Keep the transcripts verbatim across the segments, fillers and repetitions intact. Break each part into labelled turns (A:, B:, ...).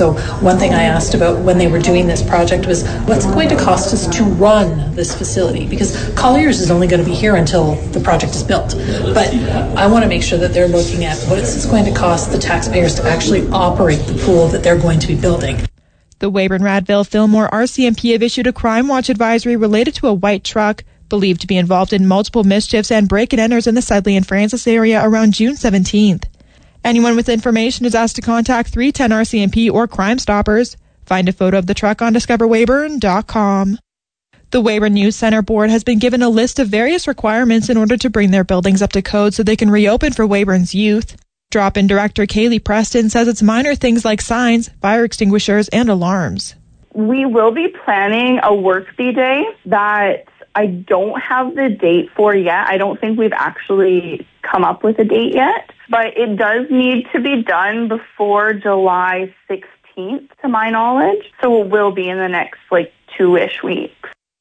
A: So one thing I asked about when they were doing this project was, what's it going to cost us to run this facility? Because Colliers is only going to be here until the project is built. But I want to make sure that they're looking at what is this going to cost the taxpayers to actually operate the pool that they're going to be building.
B: The Weyburn, Radville, Fillmore R C M P have issued a crime watch advisory related to a white truck believed to be involved in multiple mischiefs and break-and-enters in the Sedley and Francis area around June seventeenth. Anyone with information is asked to contact three ten R C M P or Crime Stoppers. Find a photo of the truck on discover weyburn dot com. The Weyburn News Center Board has been given a list of various requirements in order to bring their buildings up to code so they can reopen for Weyburn's youth. Drop-in director Kaylee Preston says it's minor things like signs, fire extinguishers, and alarms.
C: We will be planning a work-bee day that I don't have the date for yet. I don't think we've actually come up with a date yet, but it does need to be done before July sixteenth, to my knowledge. So it will be in the next, like, two-ish weeks.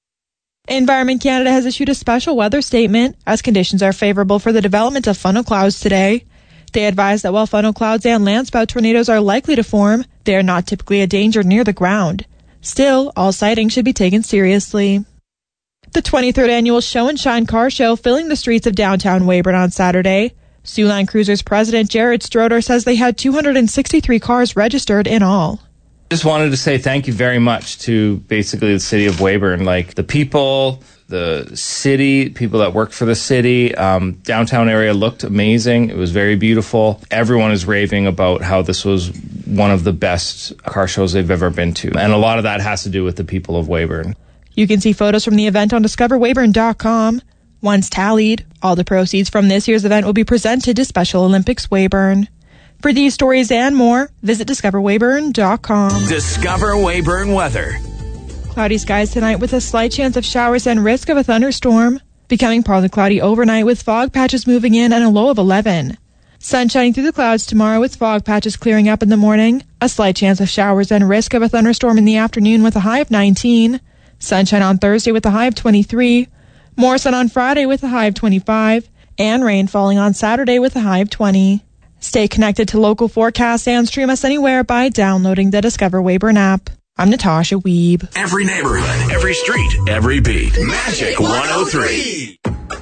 B: Environment Canada has issued a special weather statement as conditions are favorable for the development of funnel clouds today. They advise that while funnel clouds and landspout tornadoes are likely to form, they are not typically a danger near the ground. Still, all sightings should be taken seriously. The twenty-third Annual Show and Shine Car Show filling the streets of downtown Weyburn on Saturday. Siouxline Cruisers President Jared Stroder says they had two hundred sixty-three cars registered in all.
D: Just wanted to say thank you very much to basically the city of Weyburn, like the people, the city, people that work for the city. Um, downtown area looked amazing. It was very beautiful. Everyone is raving about how this was one of the best car shows they've ever been to. And a lot of that has to do with the people of Weyburn.
B: You can see photos from the event on discover weyburn dot com. Once tallied, all the proceeds from this year's event will be presented to Special Olympics Weyburn. For these stories and more, visit discover weyburn dot com.
E: Discover Weyburn weather.
B: Cloudy skies tonight with a slight chance of showers and risk of a thunderstorm. Becoming partly cloudy overnight with fog patches moving in and a low of eleven. Sun shining through the clouds tomorrow with fog patches clearing up in the morning. A slight chance of showers and risk of a thunderstorm in the afternoon with a high of nineteen. Sunshine on Thursday with a high of twenty-three. More sun on Friday with a high of twenty-five. And rain falling on Saturday with a high of twenty. Stay connected to local forecasts and stream us anywhere by downloading the Discover Weyburn app. I'm Natasha Wiebe.
E: Every neighborhood, every street, every beat. Magic one oh three.